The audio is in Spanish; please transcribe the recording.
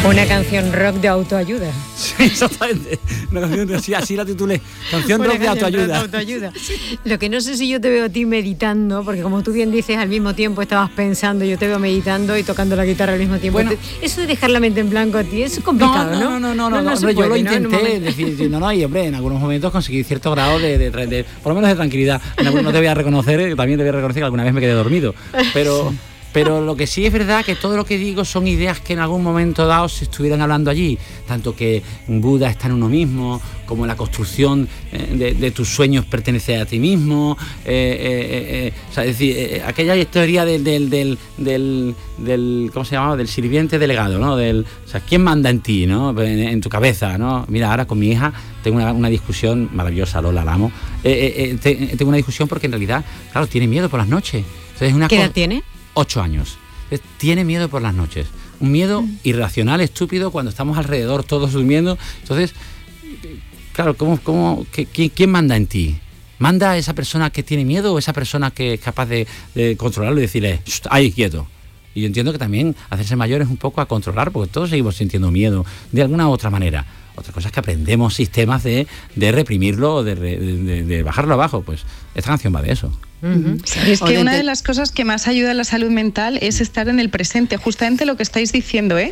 Una canción rock de autoayuda. Sí, exactamente. Una canción así la titulé. Canción rock de autoayuda. Sí. Lo que no sé si yo te veo a ti meditando, porque como tú bien dices, al mismo tiempo estabas pensando, yo te veo meditando y tocando la guitarra al mismo tiempo. Bueno, eso de dejar la mente en blanco a ti es complicado, ¿no? No, yo lo intenté, decir, y hombre, en algunos momentos conseguí cierto grado de por lo menos de tranquilidad. No te voy a reconocer, también te voy a reconocer que alguna vez me quedé dormido, pero lo que sí es verdad que todo lo que digo son ideas que en algún momento dado se estuvieran hablando allí, tanto que Buda está en uno mismo, como la construcción de tus sueños pertenece a ti mismo, o sea, es decir, aquella teoría del ¿cómo se llamaba? Del sirviente delegado, ¿no? O sea, ¿quién manda en ti, ¿no? En tu cabeza, ¿no? Mira, ahora con mi hija tengo una discusión maravillosa, Lola, la amo. Tengo una discusión porque en realidad, claro, tiene miedo por las noches. Entonces, ¿qué edad tiene? 8 años. Tiene miedo por las noches. Un miedo irracional, estúpido, cuando estamos alrededor todos durmiendo. Entonces, claro, ¿quién manda en ti? ¿Manda esa persona que tiene miedo o esa persona que es capaz de controlarlo y decirle, ahí, quieto? Y yo entiendo que también hacerse mayor es un poco a controlar, porque todos seguimos sintiendo miedo de alguna u otra manera. Otra cosa es que aprendemos sistemas de reprimirlo o de bajarlo abajo. Pues esta canción va de eso. Uh-huh. Es que una de las cosas que más ayuda a la salud mental es estar en el presente, justamente lo que estáis diciendo, ¿eh?